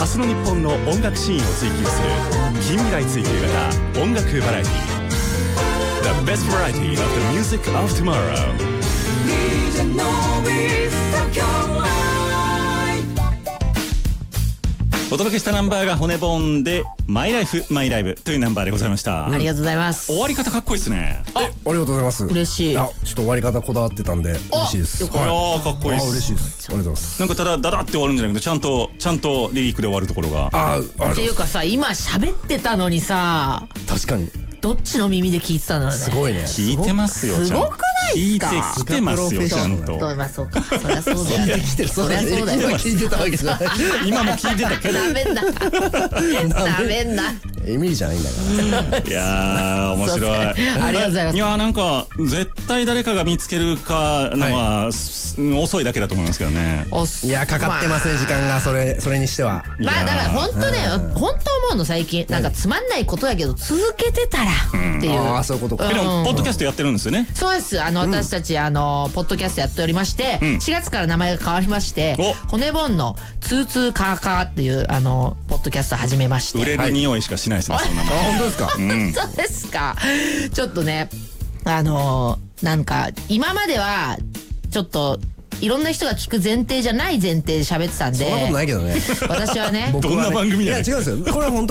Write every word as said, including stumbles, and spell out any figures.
明日の日本の音楽シーンを追求する近未来追求型音楽バラエティ The best variety of the music of tomorrow。 お届けしたナンバーが骨ボンでマイライフマイライブというナンバーでございました。 ありがとうございます。 終わり方かっこいいですね。 あ、ありがとうございます。 嬉しい。 あ、ちょっと終わり方こだわってたんで嬉しいです。 ああ、かっこいいです。 あ、嬉しいです。ありがとうございます。 なんかただダダって終わるんじゃなくて、ちゃんとちゃんとリリックで終わるところが。 ああ、 っていうかさ、今喋ってたのにさ、 確かにどっちの耳で聞いてたのね。 すごいね。 聞いてますよ。 すごくないですか。 聞いてきてますよ、ちゃんと。 まあそうか。そりゃそうだよ。聞いてきてる。そりゃそうだよ。 今聞いてたわけじゃない。 今も聞いてたけど。 なめんな。なめんな。 エミリーじゃないんだから。 いやー、面白い。 ありがとうございます。 いやー、なんか絶対誰かが見つけるかのは遅いだけだと思いますけどね。 いや、かかってますね、時間が。それそれにしては。 まあだから本当ね、本当思うの最近、なんかつまんないことだけど続けてたらっていう。 ああ、そういうことか。 でもポッドキャストやってるんですよね。 そうです。あの私たちあのポッドキャストやっておりまして、しがつから名前が変わりまして、骨ボンのツーツーカーカーっていうあのポッドキャスト始めまして。 売れる匂いしかしないですね、そんなもん。 本当ですか。 本当ですか。ちょっとね、あのなんか今まではちょっといろんな人が聞く前提じゃない前提で喋ってたんで。 そんなことないけどね。 私はね。 どんな番組だよ。 いや違うんですよ。これは本当